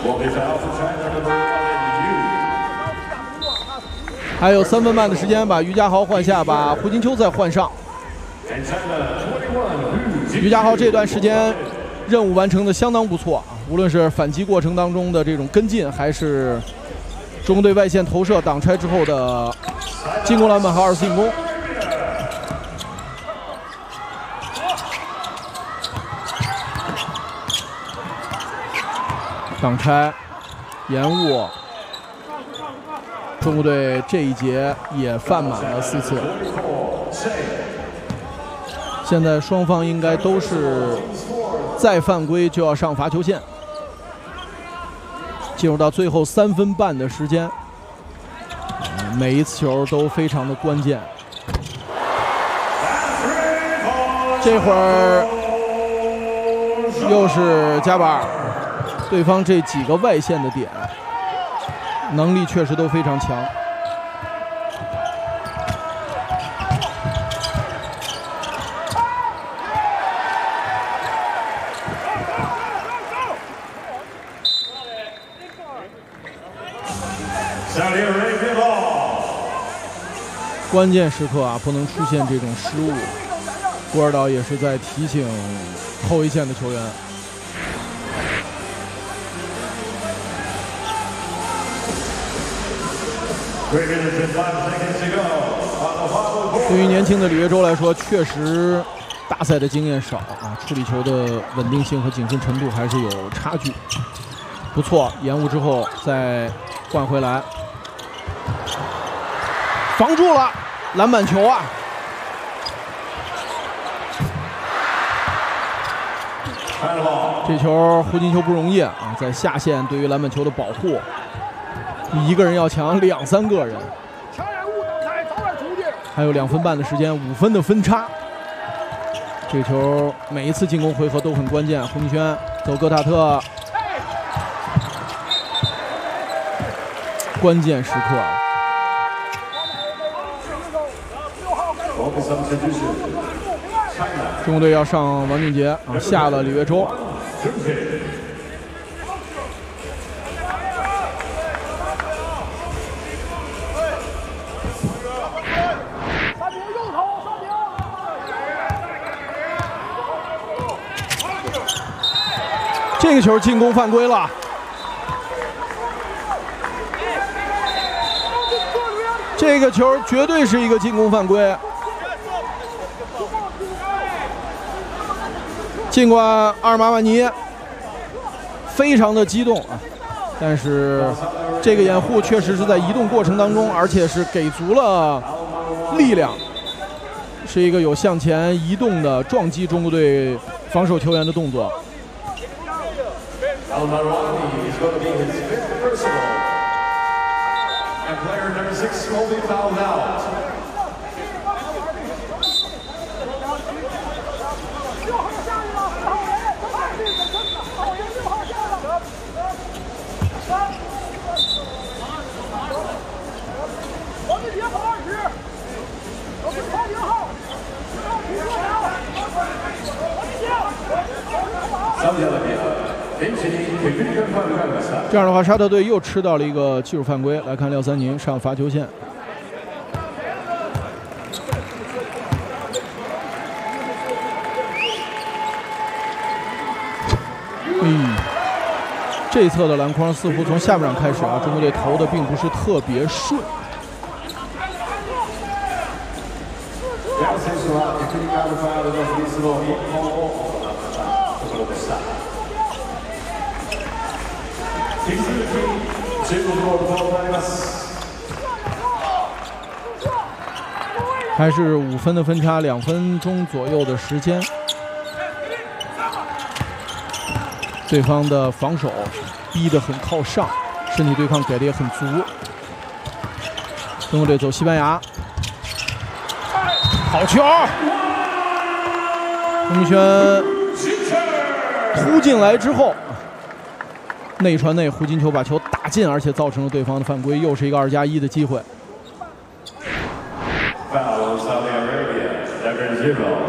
还有3分半的时间，把于家豪换下，把胡金秋再换上。于家豪这段时间任务完成的相当不错啊，无论是反击过程当中的这种跟进，还是中国队外线投射挡拆之后的进攻篮板和2次进攻。挡拆，延误，中国队这一节也犯满了4次。现在双方应该都是再犯规就要上罚球线。进入到最后3分半的时间，每一次球都非常的关键。这会儿又是加巴尔。对方这几个外线的点能力确实都非常强。关键时刻啊，不能出现这种失误。古尔岛也是在提醒后卫线的球员。对于年轻的李月洲来说，确实大赛的经验少啊，处理球的稳定性和谨慎程度还是有差距。不错，延误之后再换回来，防住了，篮板球啊！这球胡金秋不容易啊，在下线对于篮板球的保护。比一个人要强2、3个人，还有2分半的时间，5分的分差。这球每一次进攻回合都很关键。胡明轩走戈塔特，关键时刻。中国队要上王俊杰啊，下了李月洲。这个球进攻犯规了，这个球绝对是一个进攻犯规。尽管阿尔马瓦尼非常的激动啊，但是这个掩护确实是在移动过程当中，而且是给足了力量，是一个有向前移动的撞击中国队防守球员的动作。 Al-Marwani is going to be his 5th personal. And player number 6 will be fouled out. Saudi Arabia. 这样的话，沙特队又吃到了一个技术犯规。来看廖三宁上罚球线。这一侧的篮筐似乎从下半场开始啊，中国队投的并不是特别顺。还是5分的分差，2分钟左右的时间。对方的防守逼得很靠上，身体对抗给的也很足。中国队走西班牙，好球！洪轩突进来之后，内传内，胡金秋把球打进，而且造成了对方的犯规，又是一个2+1的机会。 Foul Saudi Arabia, number 0.